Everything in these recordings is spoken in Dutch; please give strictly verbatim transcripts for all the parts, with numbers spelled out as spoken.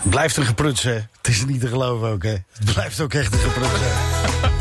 Blijft een gepruts, hè. Het is niet te geloven ook, hè. Het blijft ook echt een gepruts, hè.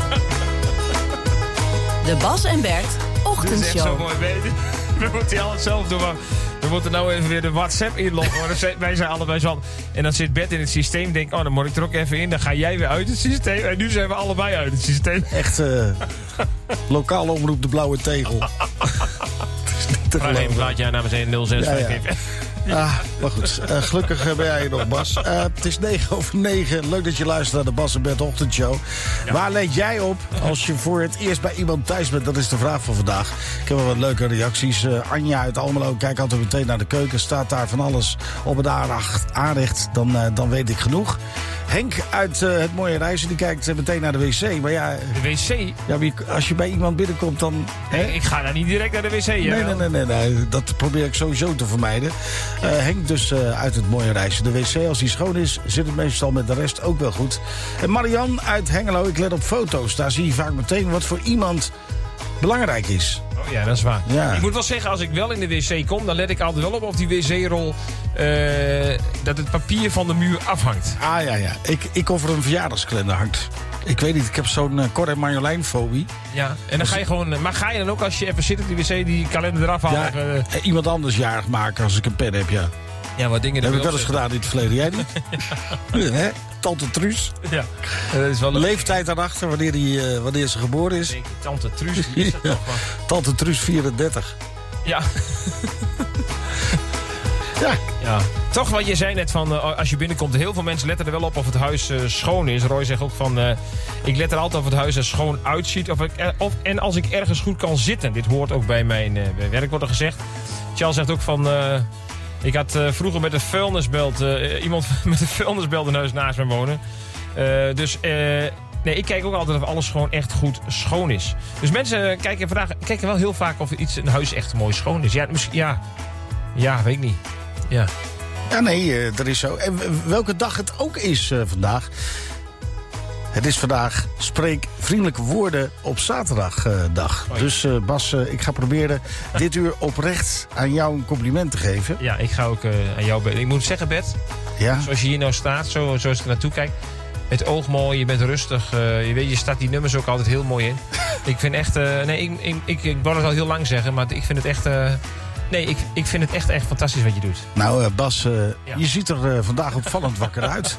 De Bas en Bert Ochtendshow. Dit is echt zo mooi. We moeten alles zelf doen, maar we moeten nou even weer de WhatsApp inloggen. Wij zijn allebei zo. En dan zit Bert in het systeem. Denk, oh, dan moet ik er ook even in. Dan ga jij weer uit het systeem. En nu zijn we allebei uit het systeem. Echt, uh, lokale omroep de blauwe tegel. Vraag even laat jij namens een nul zes vijf ja, ja. Ah, maar goed, uh, gelukkig uh, ben jij hier nog, Bas. Uh, het is negen over negen. Leuk dat je luistert naar de Bas en Bert Ochtendshow. Ja. Waar let jij op als je voor het eerst bij iemand thuis bent? Dat is de vraag van vandaag. Ik heb wel wat leuke reacties. Uh, Anja uit Almelo, kijk altijd meteen naar de keuken. Staat daar van alles op het aanrecht. Dan, uh, dan weet ik genoeg. Henk uit uh, het mooie Reizen, die kijkt uh, meteen naar de wc. Maar ja, de wc? Ja, als je bij iemand binnenkomt, dan... Nee, hè? Ik ga daar niet direct naar de wc. Nee, nee, nee, nee, nee. Dat probeer ik sowieso te vermijden. Uh, Henk dus uh, uit het mooie Reizen. De wc, als die schoon is, zit het meestal met de rest ook wel goed. En Marian uit Hengelo, ik let op foto's. Daar zie je vaak meteen wat voor iemand belangrijk is. Oh ja, dat is waar. Ja. Ik moet wel zeggen, als ik wel in de wc kom, dan let ik altijd wel op of die wc-rol uh, dat het papier van de muur afhangt. Ah ja, ja. Ik, ik of er een verjaardagskalender hangt. Ik weet niet, ik heb zo'n uh, Cor en Marjolein-fobie. Ja, en dan ga je gewoon... Maar ga je dan ook als je even zit op die wc die kalender eraf halen? Ja, even, uh... iemand anders jarig maken als ik een pen heb, ja. Ja, wat dingen... Dat heb ik wel eens gedaan in het verleden. Jij niet? Ja. Hè? Tante Truus. Ja, dat is wel leuk. Leeftijd daarachter, wanneer, die, uh, wanneer ze geboren is. Denk je, Tante Truus, wie is dat ja. toch? Maar... Tante Truus vierendertig. Ja. Ja. Ja. Toch wat je zei net van, uh, als je binnenkomt, heel veel mensen letten er wel op of het huis uh, schoon is. Roy zegt ook van, uh, ik let er altijd of het huis er schoon uitziet. Of ik, uh, of, en als ik ergens goed kan zitten. Dit hoort ook bij mijn uh, werk, wordt er gezegd. Charles zegt ook van, uh, ik had uh, vroeger met een vuilnisbelt, uh, iemand met een vuilnisbelt in huis naast me wonen. Uh, dus... Uh, Nee, ik kijk ook altijd of alles gewoon echt goed schoon is. Dus mensen kijken vandaag kijken wel heel vaak of iets een huis echt mooi schoon is. Ja, misschien, ja. Ja, weet ik niet. Ja. Ja, nee, uh, dat is zo. En welke dag het ook is uh, vandaag. Het is vandaag Spreek Vriendelijke Woorden op Zaterdagdag. Uh, dus uh, Bas, uh, ik ga proberen dit uur oprecht aan jou een compliment te geven. Ja, ik ga ook uh, aan jou... Ik moet zeggen, Bert, ja? Zoals je hier nou staat, zo, zoals ik er naartoe kijk... Het oog mooi, je bent rustig. Uh, je weet, je staat die nummers ook altijd heel mooi in. Ik vind echt... Uh, nee, ik, ik, ik, ik wou het al heel lang zeggen, maar ik vind het echt... Uh, nee, ik, ik vind het echt, echt fantastisch wat je doet. Nou, uh, Bas, uh, ja. je ziet er uh, vandaag opvallend wakker uit.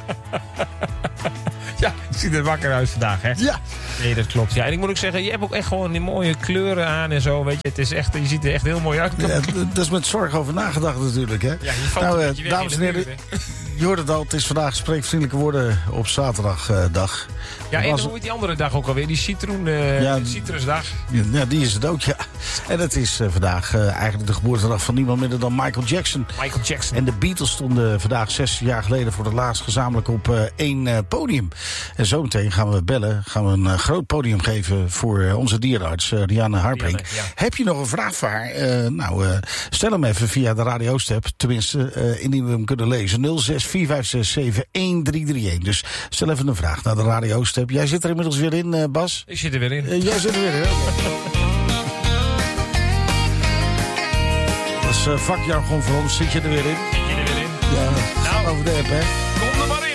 Ja, je ziet er wakker uit vandaag, hè? Ja. Nee, dat klopt. Ja, en ik moet ook zeggen, je hebt ook echt gewoon die mooie kleuren aan en zo, weet je. Het is echt, je ziet er echt heel mooi uit. Ja, dat is met zorg over nagedacht natuurlijk, hè? Ja, je valt nou, een beetje dames en heren, je hoort het al, het is vandaag Spreekvriendelijke Woorden op Zaterdagdag. Ja, en hoe heet die andere dag ook alweer? Die citroen, uh, ja, citrusdag. Ja, die is het ook, ja. En het is uh, vandaag uh, eigenlijk de geboortedag van niemand minder dan Michael Jackson. Michael Jackson. En de Beatles stonden vandaag zes jaar geleden voor het laatst gezamenlijk op uh, één uh, podium. En zometeen gaan we bellen, gaan we een uh, groot podium geven voor uh, onze dierenarts, uh, Rianne Harbrink. Ja. Heb je nog een vraag voor haar? Uh, nou, uh, stel hem even via de radio-step. Tenminste, uh, indien we hem kunnen lezen. nul zes vier vijf zes zeven een drie drie een. Dus stel even een vraag naar de radio-step. Jij zit er inmiddels weer in, uh, Bas? Ik zit er weer in. Uh, jij zit er weer in, hè? Dat is uh, vakjargon voor ons. Zit je er weer in? Zit je er weer in? Ja, nou, over de app, hè?